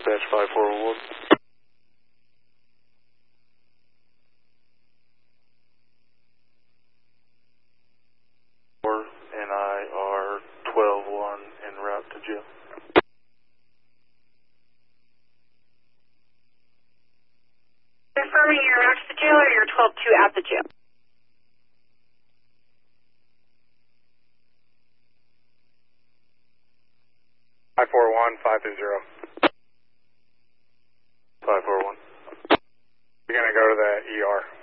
dispatch 5411. And I are 12-1 en route to jail. Confirming you're route to the jail or you're 12-2 at the jail? Five 530. 541. You're going to go to the ER.